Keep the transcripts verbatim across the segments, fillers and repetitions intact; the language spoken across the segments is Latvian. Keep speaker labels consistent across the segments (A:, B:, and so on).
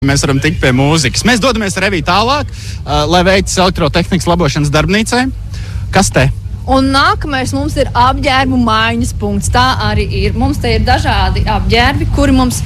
A: Mēs varam tikt pie mūzikas. Mēs dodamies ar Eviju tālāk, uh, lai veiktu elektrotehnikas labošanas darbnīcai. Kas te?
B: Un nākamais mums ir apģērbu maiņas punkts. Tā arī ir. Mums te ir dažādi apģērbi, kuri mums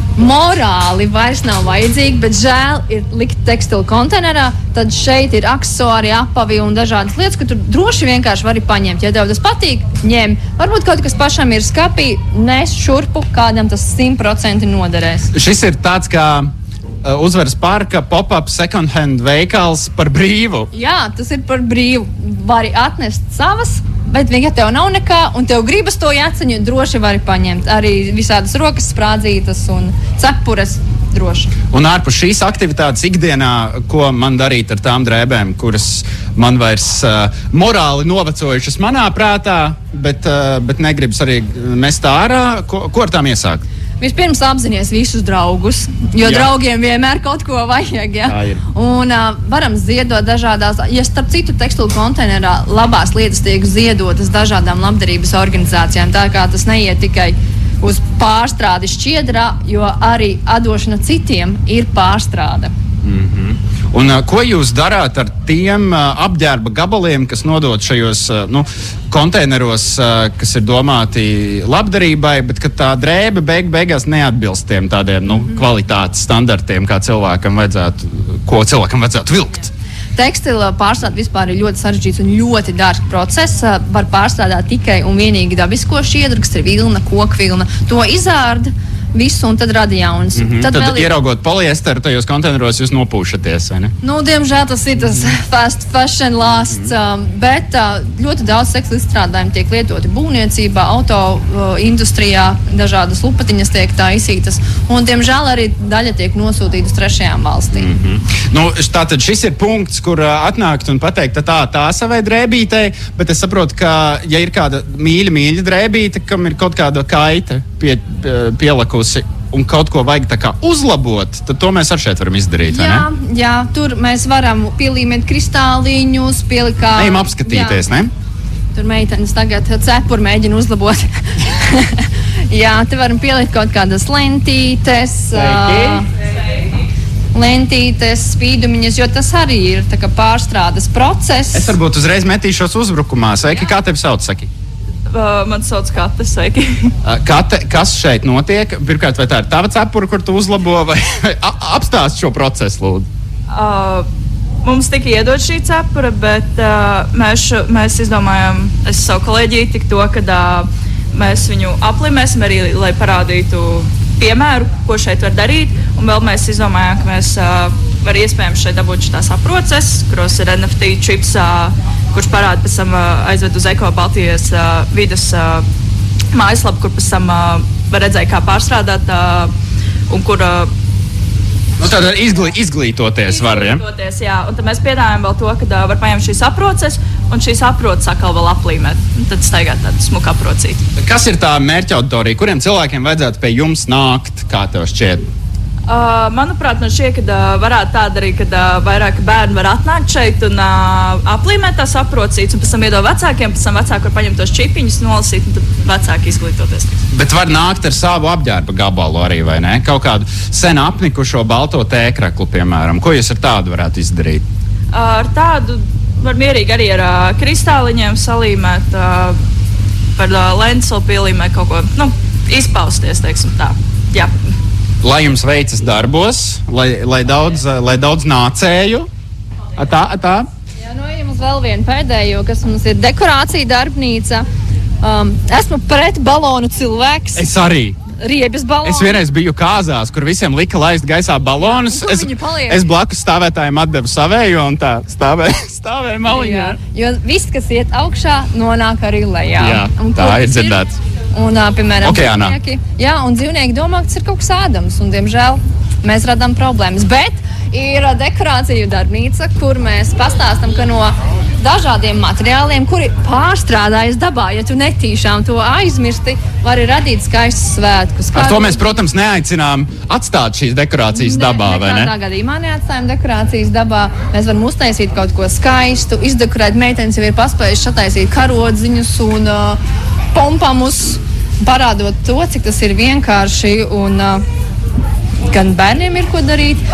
B: morāli vairs nav vajadzīgi, bet žēl ir likt tekstilu konteinerā. Tad šeit ir aksesuāri, apavi un dažādas lietas, ka tu droši vienkārši vari paņemt. Ja tev tas patīk, ņem. Varbūt kaut kas pašam ir skapī, nes šurpu, kādam tas simt procenti noderēs.
A: Šis ir tāds kā Uzvaras parka pop-up second hand veikals par brīvu.
B: Jā, tas ir par brīvu. Vari atnest savas, bet ja tev nav nekā un tev gribas to jāceņu, droši vari paņemt. Arī visādas rokas sprādzītas un cepures droši.
A: Un ārpus šīs aktivitātes ikdienā, ko man darīt ar tām drēbēm, kuras man vairs uh, morāli novecojušas manā prātā, bet, uh, bet negribas arī mest ārā, ko, ko ar tām iesākt?
B: Vispirms apzinies visus draugus, jo jā. Draugiem vienmēr kaut ko vajag. Ja? Un uh, varam ziedot dažādās, ja starp citu tekstilu konteinerā labās lietas tiek ziedotas dažādām labdarības organizācijām, tā kā tas neiet tikai uz pārstrādi šķiedrā, jo arī atdošana citiem ir pārstrāde.
A: Mm-hmm. Un uh, ko jūs darāt ar tiem uh, apģērba gabaliem, kas nodot šajos uh, nu, konteineros, uh, kas ir domāti labdarībai, bet ka tā drēbe beig beigās neatbilst tiem tādiem nu, mm-hmm. kvalitātes standartiem, kā cilvēkam vajadzētu, ko cilvēkam vajadzētu vilkt?
B: Tekstila pārstrāde vispār ir ļoti sarežģīts un ļoti dārgs process. Var pārstrādāt tikai un vienīgi dabisko šķiedru, kas ir vilna, kokvilna. To izārda visu un tad rada jaunas.
A: Mm-hmm. Tad, tad ieraugot poliesteru tajos konteineros, jūs nopūšaties, vai ne?
B: Nu, diemžēl tas ir tas fast fashion lasts, mm-hmm. bet ļoti daudz tekstilu izstrādājumu tiek lietoti būvniecībā, auto uh, industrijā, dažādas lupatiņas tiek taisītas, un diemžēl arī daļa tiek nosūtīta uz trešajām valstīm.
A: Mm-hmm. Nu, tātad šis ir punkts, kur uh, atnākt un pateikt, tā, tā savai drēbītei, bet es saprotu, ka, ja ir kāda mīļa, mīļa drēbīte, kam ir kaut kāda kaita pie, pielikusi, un kaut ko vajag tā kā uzlabot, tad to mēs ar šeit varam izdarīt,
B: jā,
A: vai ne?
B: Jā, tur mēs varam pielīmēt kristāliņus, pielikā...
A: Ejam apskatīties, jā. Ne?
B: Tur meitenes tagad cepuri mēģina uzlabot. Jā, te varam pielikt kaut kādas lentītes, uh, lentītes, spīdumiņas, jo tas arī ir tā kā pārstrādes process.
A: Es varbūt uzreiz metīšos uzbrukumā. Sveiki, kā tevi sauc, saki?
C: Uh, man sauc Kate, sveiki.
A: Kate, kas šeit notiek? Pirmkārt, vai tā ir tava cepura, kur tu uzlabo, vai apstāst šo procesu, lūdzu?
C: Uh, mums tika iedot šī cepura, bet uh, mēs, šo, mēs izdomājām, es savu kolēģiju tik to, ka uh, mēs viņu aplimēsim arī, lai parādītu piemēru, ko šeit var darīt, un vēl mēs izdomājām, ka mēs uh, var iespējams šeit dabūt šitās aproces, kuros ir N F T čips, uh, kurš parāda pēc tam uh, aizved uz Eko Baltijas uh, vidas uh, mājaslapu, kur pēc tam uh, var redzēt, kā pārstrādāt uh, un kur... Uh,
A: nu, tad izglī, izglītoties var, ja?
C: Izglītoties, jā. Un tad mēs piedāvājam vēl to, ka uh, var paņemt šīs aproces un šīs aproces atkal vēl aplīmēt. Un tad staigāt tādu smuku aprocīti.
A: Kas ir tā mērķa auditorija? Kuriem cilvēkiem vajadzētu pie jums nākt, kā tev šķiet?
C: Uh, manuprāt, man šķiet, ka uh, varētu tā darīt, ka uh, vairāk bērni var atnākt šeit un uh, aplīmēt tās aprocītes, un pēc tam iedod vecākiem, pēc tam vecāki var paņemt tos čipiņus, nolasīt, un tad vecāki izglītoties.
A: Bet var nākt ar savu apģērba gabalu arī, vai ne? Kaut kādu sen apnikušo balto tēkraklu, piemēram. Ko jūs ar tādu varētu izdarīt?
C: Uh, ar tādu var mierīgi arī ar uh, kristāliņiem salīmēt, uh, par uh, lensolu pielīmēt kaut ko, nu, izpausties, teiksim tā. Jā.
A: Lai jums veicas darbos, lai, lai, daudz, lai daudz nācēju. Tā, tā.
B: Jā, nu ejam uz vēl vienu pēdējo, kas mums ir dekorācija darbnīca. Um, esmu pret balonu cilvēks.
A: Es arī.
B: Riebjas balonu.
A: Es vienreiz biju kāzās, kur visiem lika laist gaisā balonus.
B: Jā,
A: es, es blakus stāvētājiem atdevu savēju un tā stāvēju stāvē maliņā.
B: Jo viss, kas iet augšā, nonāk arī lejā.
A: Jā, un tā ir dzirdēts.
B: Un, piemēram,
A: Okeānā.
B: dzīvnieki, jā, un dzīvnieki domā, ka tas ir kaut kas ēdams, un, diemžēl, mēs radām problēmas. Bet ir dekorāciju darbnīca, kur mēs pastāstam, ka no dažādiem materiāliem, kuri pārstrādājas dabā, ja tu netīšām to aizmirsti, var radīt skaistus svētkus.
A: Ar to mēs, protams, neaicinām atstāt šīs dekorācijas
B: ne,
A: dabā, vai ne?
B: Nekādā gadījumā neatstājam dekorācijas dabā. Mēs varam uztaisīt kaut ko skaistu, izdekorēt. Meitenes jau ir paspējušas attaisīt karodziņus un uh, pompamus, parādot to, cik tas ir vienkārši un, uh, gan bērniem ir ko darīt,